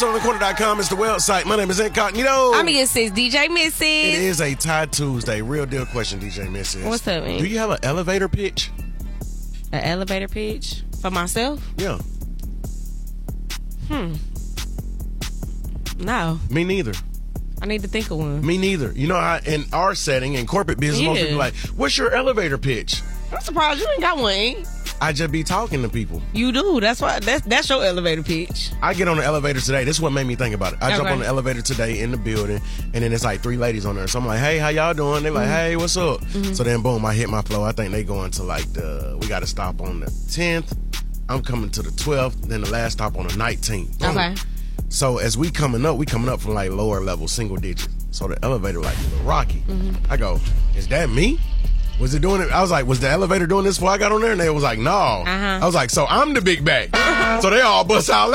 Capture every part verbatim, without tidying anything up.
hustle on the corner dot com is the website. My name is Incognito. I'm your sis, D J Missus. It is a Tie Tuesday. Real deal question, D J Missus. What's up, man? Do you have an elevator pitch? An elevator pitch? For myself? Yeah. Hmm. No. Me neither. I need to think of one. Me neither. You know, I, in our setting, in corporate business, Yeah. most people like, what's your elevator pitch? I'm surprised you ain't got one, ain't? I just be talking to people. You do. That's why. That's that's your elevator pitch. I get on the elevator today. This is what made me think about it. I jump Okay. on the elevator today in the building, and then it's like three ladies on there. So I'm like, hey, how y'all doing? They're like, Mm-hmm. hey, what's up? So then, boom, I hit my flow. I think they going to like the, we got to stop on the tenth. I'm coming to the twelfth. Then the last stop on the nineteenth. Boom. Okay. So as we coming up, we coming up from like lower level, single digits. So the elevator like a little rocky. Mm-hmm. I go, is that me? Was it doing it? I was like, was the elevator doing this before I got on there? And they was like, no. Uh-huh. I was like, so I'm the big bag. So they all bust out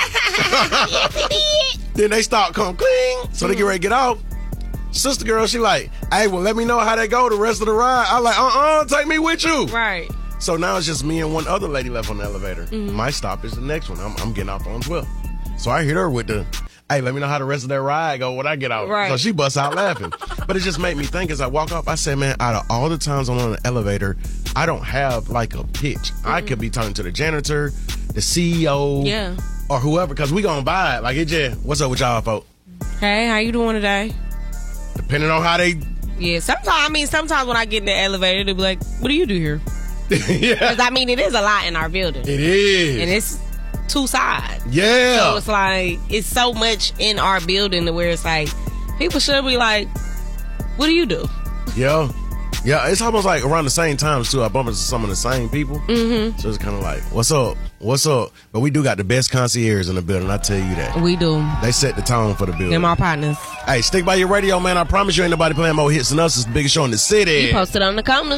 laughing. Then they start come cling. So they get ready to get out. Sister girl, she like, hey, well, let me know how that go the rest of the ride. I like, uh-uh, take me with you. Right. So now it's just me and one other lady left on the elevator. My stop is the next one. I'm, I'm getting off on twelve. So I hit her with the, hey, let me know how the rest of that ride go when I get out. Right. So she busts out laughing. But it just made me think as I walk off, I said, man, out of all the times I'm on an elevator, I don't have like a pitch. Mm-hmm. I could be talking to the janitor, the C E O, Yeah. or whoever, because we gonna buy it. Like, it just, what's up with y'all, folks? Hey, how you doing today? Depending on how they, Yeah. Sometimes I mean, sometimes when I get in the elevator, they be like, "What do you do here?" yeah, Because I mean, it is a lot in our building, it is. and it's two sides. yeah. So it's like it's so much in our building to where it's like people should be like, "What do you do?" Yeah. Yeah, it's almost like around the same times, too. I bump into some of the same people. Mm-hmm. So it's kind of like, what's up? What's up? But we do got the best concierge in the building, I tell you that. We do. They set the tone for the building. Them our partners. Hey, stick by your radio, man. I promise you ain't nobody playing more hits than us. It's the biggest show in the city. You posted on the corner.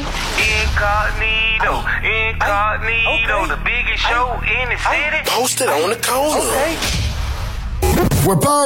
Incognito, incognito, the biggest show in the city. Posted on the corner. Okay. We're